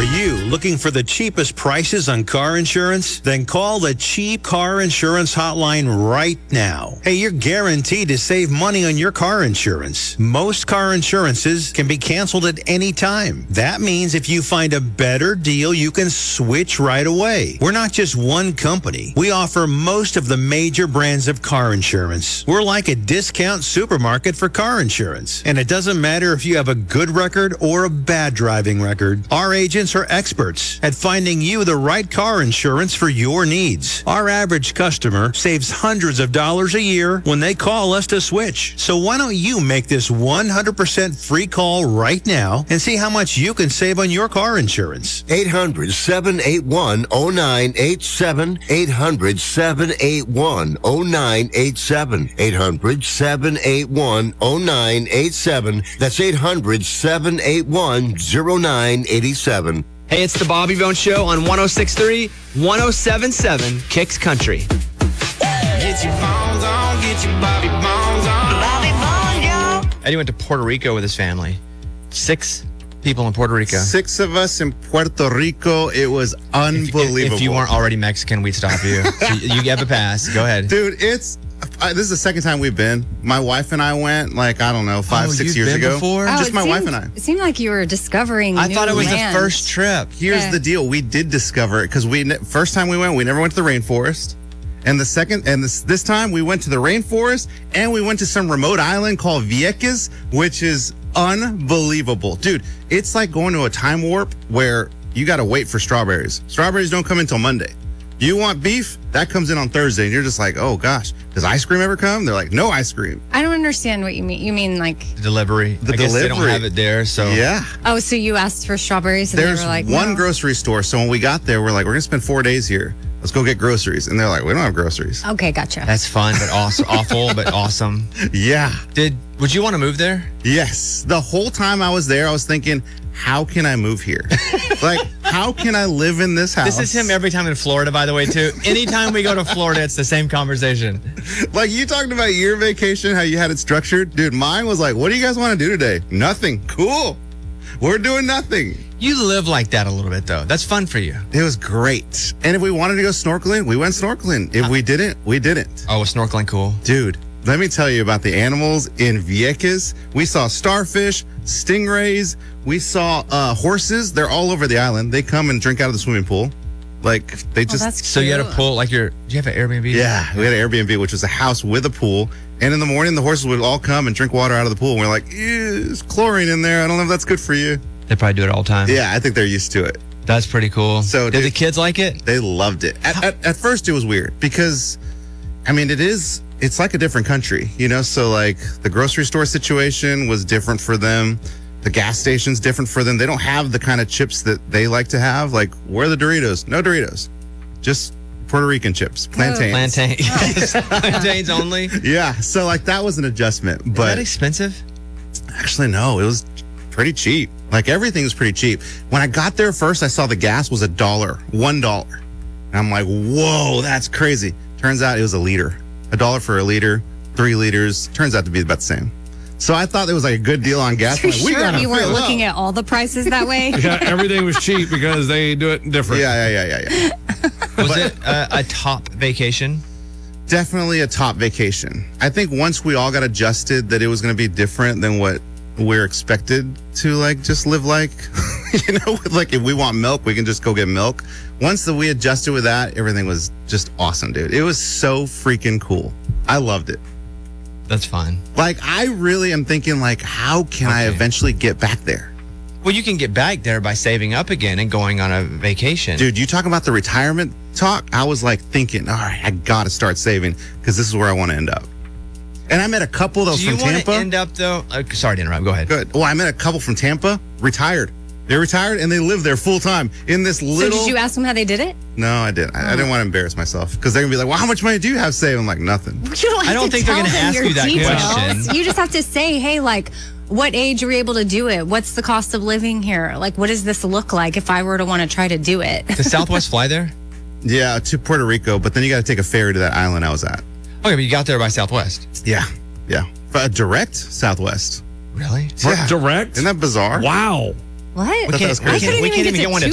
Are you looking for the cheapest prices on car insurance? Then call the Cheap Car Insurance Hotline right now. Hey, you're guaranteed to save money on your car insurance. Most car insurances can be canceled at any time. That means if you find a better deal, you can switch right away. We're not just one company. We offer most of the major brands of car insurance. We're like a discount supermarket for car insurance. And it doesn't matter if you have a good record or a bad driving record. Our agents are experts at finding you the right car insurance for your needs. Our average customer saves hundreds of dollars a year when they call us to switch. So why don't you make this 100% free call right now and see how much you can save on your car insurance? 800-781-0987. 800-781-0987. 800-781-0987. That's 800-781-0987. Hey, it's the Bobby Bone Show on 106.3, 107.7 Kicks Country. Get your bones on, get your Bobby bones on. Bobby Bones, yo. Eddie went to Puerto Rico with his family. 6 people in Puerto Rico. 6 of us in Puerto Rico. It was unbelievable. If you weren't already Mexican, we'd stop you. So you have a pass. Go ahead. Dude, this is the second time we've been. My wife and I went, 6 years ago. Before? Just my wife and I. It seemed like you were discovering I thought it was land. the first trip. Here's the deal. We did discover it because first time we went, we never went to the rainforest. And the second, and this time we went to the rainforest and we went to some remote island called Vieques, which is unbelievable. Dude, it's like going to a time warp where you got to wait for strawberries. Strawberries don't come until Monday. You want beef? That comes in on Thursday. And you're just like, oh gosh, does ice cream ever come? They're like, no ice cream. I don't understand what you mean. You mean like The delivery. I guess they don't have it there, so. Yeah. Oh, so you asked for strawberries and There's they were like, one no. grocery store. So when we got there, we're like, we're going to spend 4 days here. Let's go get groceries. And they're like, we don't have groceries. Okay, gotcha. That's fun, but also awful, but awesome. Yeah. Would you want to move there? Yes. The whole time I was there, I was thinking, how can I move here? How can I live in this house? This is him every time in Florida, by the way, too. Anytime we go to Florida, it's the same conversation. Like you talked about your vacation, how you had it structured. Dude, mine was like, what do you guys want to do today? Nothing. Cool. We're doing nothing. You live like that a little bit, though. That's fun for you. It was great. And if we wanted to go snorkeling, we went snorkeling. If we didn't, we didn't. Oh, was snorkeling cool? Dude, let me tell you about the animals in Vieques. We saw starfish, stingrays. We saw horses. They're all over the island. They come and drink out of the swimming pool. They just... that's So you had a cute. pool, do you have an Airbnb? Yeah, we had an Airbnb, which was a house with a pool. And in the morning, the horses would all come and drink water out of the pool. And we're like, there's chlorine in there. I don't know if that's good for you. They probably do it all the time. Yeah, I think they're used to it. That's pretty cool. So, did dude, the kids like it? They loved it. At first, it was weird because, it's like a different country, So, the grocery store situation was different for them. The gas station's different for them. They don't have the kind of chips that they like to have. Where are the Doritos? No Doritos. Just Puerto Rican chips. Plantains. Plantains only? Yeah. So, that was an adjustment. Is But that expensive? actually, no. It was pretty cheap. Everything was pretty cheap. When I got there first, I saw the gas was $1. $1. And I'm like, whoa, that's crazy. Turns out it was a liter. $1 for a liter, 3 liters. Turns out to be about the same. So I thought it was a good deal on gas. Are you sure you weren't looking at all the prices that way? Yeah, everything was cheap because they do it different. Yeah. Was it a top vacation? Definitely a top vacation. I think once we all got adjusted that it was going to be different than what we're expected to just live if we want milk, we can just go get milk. Once we adjusted with that, everything was just awesome, dude. It was so freaking cool. I loved it. That's fun. I really am thinking how can I eventually get back there? Well, you can get back there by saving up again and going on a vacation. Dude, you talk about the retirement talk. I was thinking, all right, I got to start saving because this is where I want to end up. And I met a couple that was from Tampa. Do you want to end up, though? Sorry to interrupt. Go ahead. Good. Well, I met a couple from Tampa, retired. They retired and they live there full time in this little... So did you ask them how they did it? No, I didn't. I didn't want to embarrass myself because they're going to be like, well, how much money do you have saved? I'm like, nothing. I don't think they're going to ask you that question. You just have to say, hey, what age are we able to do it? What's the cost of living here? What does this look like if I were to want to try to do it? Does Southwest fly there? Yeah, to Puerto Rico, but then you got to take a ferry to that island I was at. Okay, but you got there by Southwest. Yeah. Direct Southwest. Really? Yeah. Direct? Isn't that bizarre? Wow. What? We can't even get one to